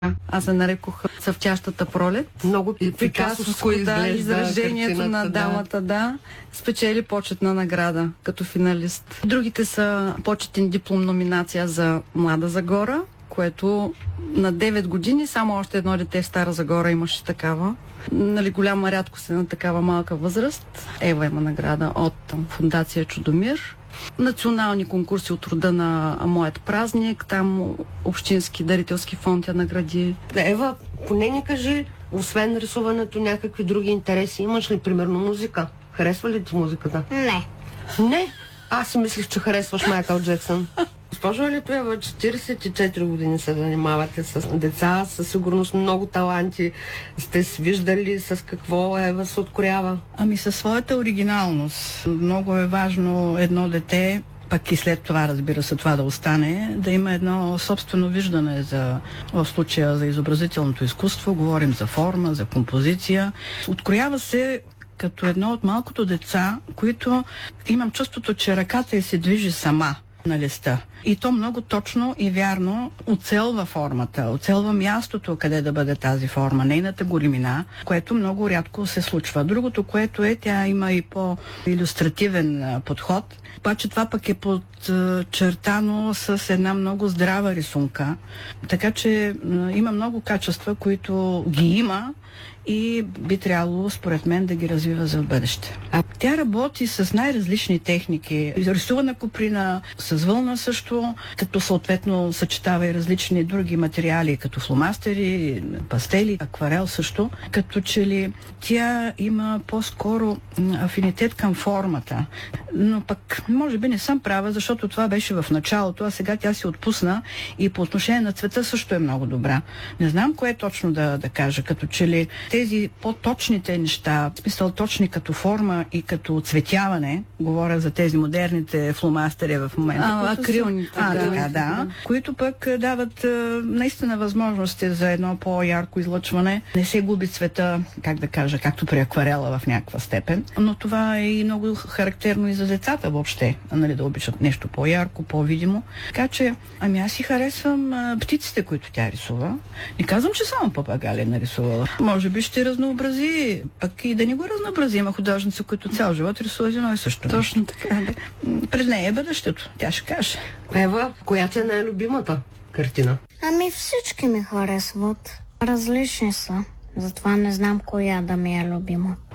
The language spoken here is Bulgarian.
Аз се нарекох цъфтящата пролет. Много пикасовско изражението на дамата, да. Спечели почетна награда като финалист. Другите са почетен диплом номинация за Млада Загора, което на 9 години само още едно дете в Стара Загора имаше такава. Нали, голяма рядкост е на такава малка възраст. Ева има награда от Фондация Чудомир. Национални конкурси от рода на Моят празник, там Общински дарителски фонд я награди. Ева, поне ни кажи, освен рисуването, някакви други интереси, имаш ли примерно музика? Харесва ли ти музиката? Не. Не? Аз си мислих, че харесваш Майкъл Джексън. Госпожо Алитуева, 44 години се занимавате с деца, със сигурност много таланти. Сте си виждали с какво Ева се откорява? Ами със своята оригиналност. Много е важно едно дете, пък и след това, разбира се, това да остане, да има едно собствено виждане в случая за изобразителното изкуство. Говорим за форма, за композиция. Откроява се като едно от малкото деца, които имам чувството, че ръката й се движи сама на листа. И то много точно и вярно оцелва формата, оцелва мястото, къде да бъде тази форма, нейната големина, което много рядко се случва. Другото, което е, тя има и по-илюстративен подход, обаче това пък е подчертано с една много здрава рисунка. Така че има много качества, които ги има и би трябвало, според мен, да ги развива за бъдеще. Тя работи с най-различни техники. Рисува на коприна, с вълна също, като съответно съчетава и различни други материали, като фломастери, пастели, акварел също. Като че ли тя има по-скоро афинитет към формата. Но пък, може би не съм права, защото това беше в началото, а сега тя се отпусна и по отношение на цвета също е много добра. Не знам кое точно да кажа, като че ли тези по-точните неща, в смисъл точни като форма и като цветяване, говоря за тези модерните фломастери в момента. Акрилните. Да, които пък дават наистина възможности за едно по-ярко излъчване. Не се губи цвета, как да кажа, както при акварела в някаква степен, но това е и много характерно и за децата въобще, нали, да обичат нещо по-ярко, по-видимо. Така че, ами аз си харесвам птиците, които тя рисува. Не казвам, че само папагалия нарисувала. Може би ще разнообрази, пък и да не го разнообрази. Има художници, които цял живот рисуват едно и също. Точно така. Пред нея е бъдещето, тя ще каже. Ева, коя ти е най-любимата картина? Ами всички ми харесват. Различни са. Затова не знам коя да ми е любима.